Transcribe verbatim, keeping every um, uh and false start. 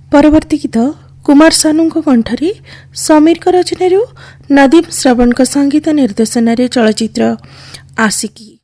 परवर्ती गीत कुमार सानू कंठरी समीर रचन नदीम श्रवण संगीत निर्देशन चलचित्र आशिकी।